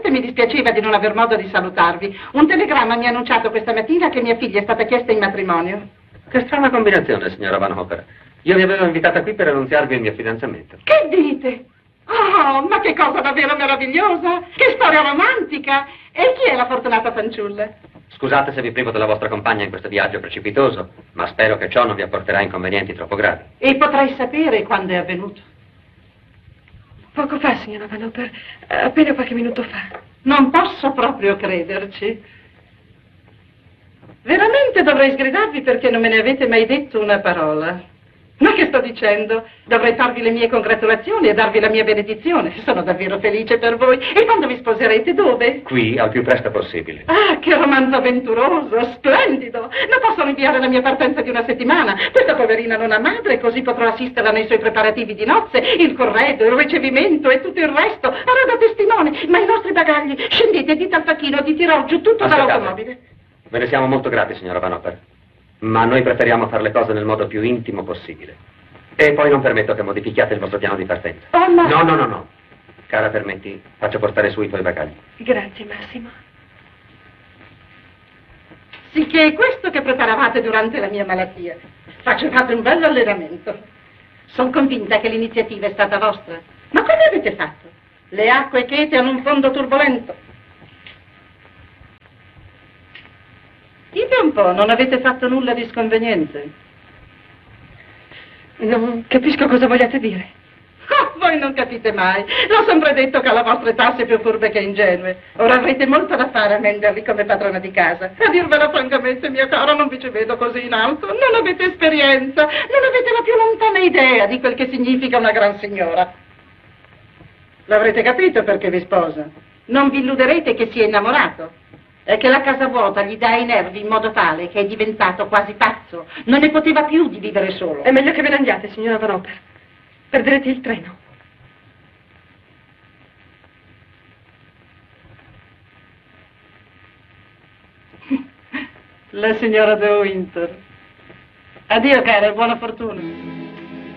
Veramente mi dispiaceva di non aver modo di salutarvi. Un telegramma mi ha annunciato questa mattina che mia figlia è stata chiesta in matrimonio. Che strana combinazione, signora Van Hopper. Io vi avevo invitata qui per annunziarvi il mio fidanzamento. Che dite? Oh, ma che cosa davvero meravigliosa! Che storia romantica! E chi è la fortunata fanciulla? Scusate se vi privo della vostra compagna in questo viaggio precipitoso, ma spero che ciò non vi apporterà inconvenienti troppo gravi. E potrei sapere quando è avvenuto? Poco fa, signora Van Hopper, appena qualche minuto fa. Non posso proprio crederci. Veramente dovrei sgridarvi perché non me ne avete mai detto una parola. Ma che sto dicendo? Dovrei farvi le mie congratulazioni e darvi la mia benedizione. Sono davvero felice per voi. E quando vi sposerete, dove? Qui, al più presto possibile. Ah, che romanzo avventuroso, splendido! Non posso rinviare la mia partenza di una settimana. Questa poverina non ha madre, così potrò assisterla nei suoi preparativi di nozze, il corredo, il ricevimento e tutto il resto. Ora da testimone, ma i nostri bagagli. Scendete, dite al facchino di tirar giù tutto dall'automobile. Ve ne siamo molto grati, signora Van Hopper. Ma noi preferiamo fare le cose nel modo più intimo possibile. E poi non permetto che modifichiate il vostro piano di partenza. Oh, ma... No. Cara, permetti, faccio portare su i tuoi bagagli. Grazie, Massimo. Sì, che è questo che preparavate durante la mia malattia. Facevate un bello allenamento. Sono convinta che l'iniziativa è stata vostra. Ma come avete fatto? Le acque chete hanno un fondo turbolento. Dite un po', non avete fatto nulla di sconveniente? Non capisco cosa vogliate dire. Oh, voi non capite mai. L'ho sempre detto che alla vostra età siete più furbe che ingenue. Ora avrete molto da fare a Menderli come padrona di casa. A dirvelo francamente, mio caro, non vi ci vedo così in alto. Non avete esperienza, non avete la più lontana idea di quel che significa una gran signora. L'avrete capito perché vi sposa. Non vi illuderete che sia innamorato. È che la casa vuota gli dà i nervi in modo tale che è diventato quasi pazzo. Non ne poteva più di vivere solo. È meglio che ve ne andiate, signora Van Hopper. Perderete il treno. La signora De Winter. Addio, cara, e buona fortuna.